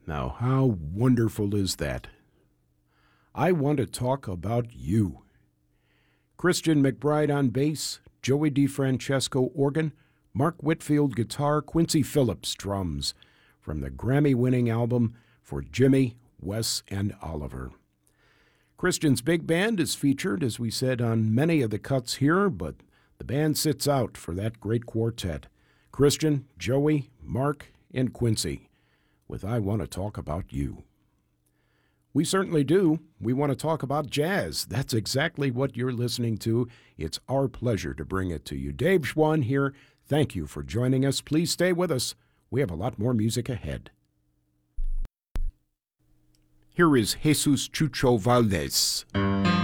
Now, how wonderful is that? I want to talk about you. Christian McBride on bass, Joey DeFrancesco organ, Mark Whitfield guitar, Quincy Phillips drums, from the Grammy-winning album For Jimmy, Wes, and Oliver. Christian's big band is featured, as we said, on many of the cuts here, but the band sits out for that great quartet. Christian, Joey, Mark, and Quincy, with I Want to Talk About You. We certainly do. We want to talk about jazz. That's exactly what you're listening to. It's our pleasure to bring it to you. Dave Schwann here. Thank you for joining us. Please stay with us. We have a lot more music ahead. Here is Jesus Chucho Valdés.